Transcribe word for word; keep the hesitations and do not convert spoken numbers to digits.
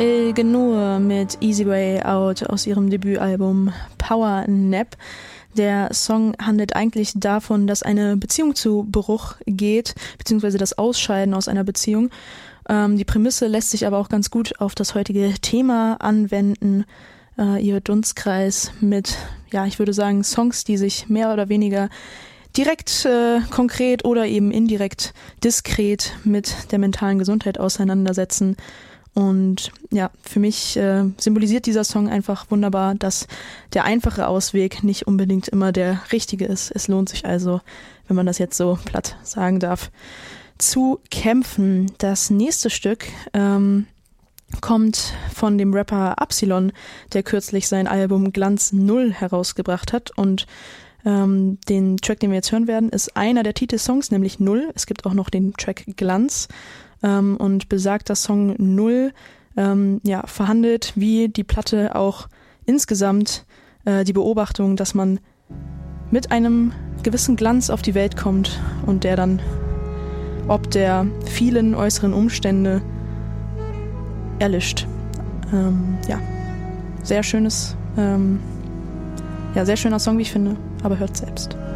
El Genur mit Easy Way Out aus ihrem Debütalbum Power Nap. Der Song handelt eigentlich davon, dass eine Beziehung zu Bruch geht, beziehungsweise das Ausscheiden aus einer Beziehung. Ähm, die Prämisse lässt sich aber auch ganz gut auf das heutige Thema anwenden. Äh, ihr Dunstkreis mit, ja, ich würde sagen, Songs, die sich mehr oder weniger direkt, äh, konkret oder eben indirekt diskret mit der mentalen Gesundheit auseinandersetzen. Und ja, für mich äh, symbolisiert dieser Song einfach wunderbar, dass der einfache Ausweg nicht unbedingt immer der richtige ist. Es lohnt sich also, wenn man das jetzt so platt sagen darf, zu kämpfen. Das nächste Stück ähm, kommt von dem Rapper Absilon, der kürzlich sein Album Glanz Null herausgebracht hat. Und ähm, den Track, den wir jetzt hören werden, ist einer der Titelsongs, nämlich Null. Es gibt auch noch den Track Glanz. Ähm, und besagter Song Null ähm, ja, verhandelt, wie die Platte auch insgesamt äh, die Beobachtung, dass man mit einem gewissen Glanz auf die Welt kommt und der dann ob der vielen äußeren Umstände erlischt. Ähm, ja, sehr schönes, ähm, ja, sehr schöner Song, wie ich finde, aber hört selbst.